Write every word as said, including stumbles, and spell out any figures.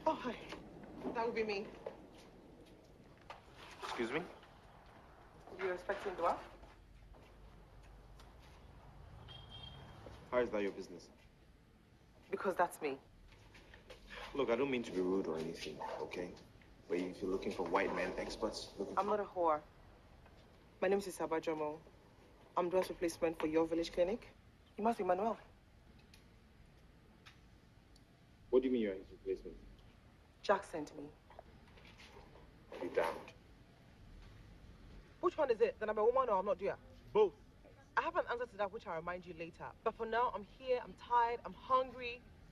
Oh, hi. That would be me. Excuse me? You're expecting Dua? How is that your business? Because that's me. Look, I don't mean to be rude or anything, okay? But if you're looking for white men experts, looking I'm for... not a whore. My name is Isaba Jomo. I'm Dua's replacement for your village clinic. You must be Manuel. What do you mean you're his replacement? Jack sent me. Be damned. Which one is it? That I'm a woman or I'm not Dua? Both. I have an answer to that which I'll remind you later. But for now, I'm here, I'm tired, I'm hungry.